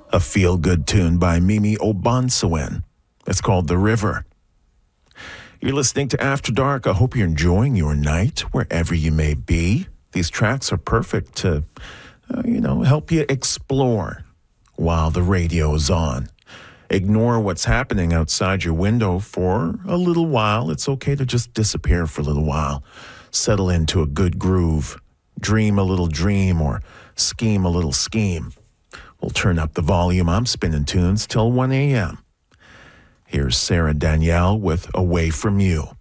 A feel-good tune by Mimi Obansewen. It's called The River. You're listening to After Dark. I hope you're enjoying your night, wherever you may be. These tracks are perfect to, help you explore while the radio is on. Ignore what's happening outside your window for a little while. It's okay to just disappear for a little while. Settle into a good groove. Dream a little dream or scheme a little scheme. We'll turn up the volume. I'm spinning tunes till 1 a.m. Here's Sarah Danielle with Away From You.